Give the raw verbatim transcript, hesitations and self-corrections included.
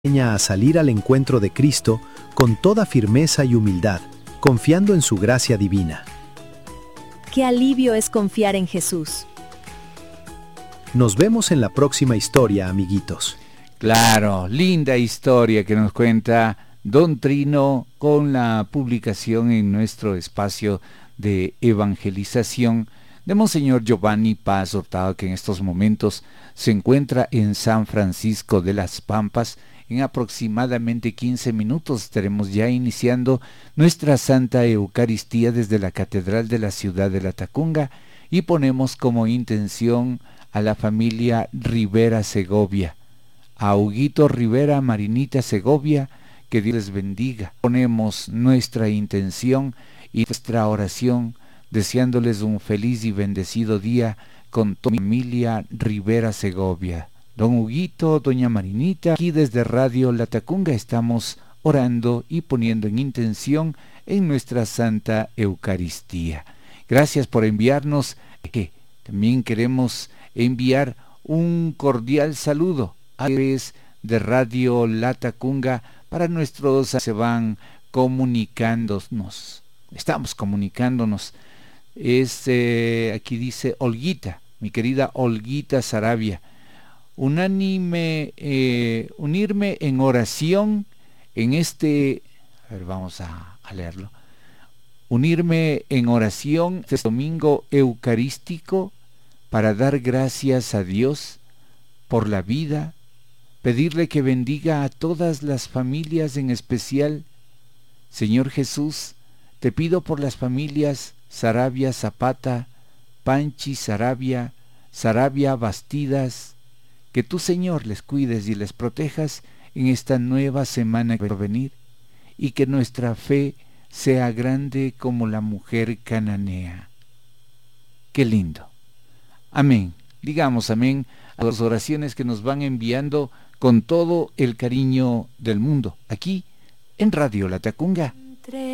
enseña a salir al encuentro de Cristo con toda firmeza y humildad, confiando en su gracia divina. Qué alivio es confiar en Jesús. Nos vemos en la próxima historia, amiguitos. Claro, linda historia que nos cuenta Don Trino con la publicación en nuestro espacio de evangelización de Monseñor Giovanni Paz Hurtado, que en estos momentos se encuentra en San Francisco de las Pampas. En aproximadamente quince minutos estaremos ya iniciando nuestra Santa Eucaristía desde la Catedral de la ciudad de Latacunga y ponemos como intención a la familia Rivera Segovia, a Huguito Rivera, Marinita Segovia, que Dios les bendiga. Ponemos nuestra intención y nuestra oración deseándoles un feliz y bendecido día con toda la familia Rivera Segovia. Don Huguito, doña Marinita, aquí desde Radio Latacunga estamos orando y poniendo en intención en nuestra Santa Eucaristía. Gracias por enviarnos, que también queremos enviar un cordial saludo a través de Radio Latacunga para nuestros se van comunicándonos. Estamos comunicándonos. Es, eh, aquí dice Olguita, mi querida Olguita Sarabia. Unánime, eh, unirme en oración en este, a ver, vamos a, a leerlo. Unirme en oración este domingo eucarístico para dar gracias a Dios por la vida, pedirle que bendiga a todas las familias, en especial, Señor Jesús, te pido por las familias Sarabia Zapata, Panchi Sarabia, Sarabia Bastidas, que tú, Señor, les cuides y les protejas en esta nueva semana que va a venir, y que nuestra fe sea grande como la mujer cananea. Qué lindo. Amén. Digamos amén a las oraciones que nos van enviando con todo el cariño del mundo, aquí en Radio Latacunga.